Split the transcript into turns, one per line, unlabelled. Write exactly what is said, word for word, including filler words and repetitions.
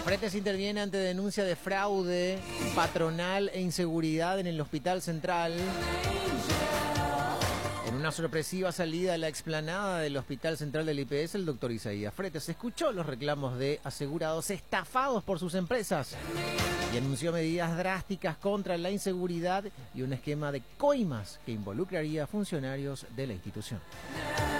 Fretes interviene ante denuncia de fraude patronal e inseguridad en el Hospital Central. En una sorpresiva salida a la explanada del Hospital Central del I P S, el doctor Isaías Fretes escuchó los reclamos de asegurados estafados por sus empresas y anunció medidas drásticas contra la inseguridad y un esquema de coimas que involucraría a funcionarios de la institución.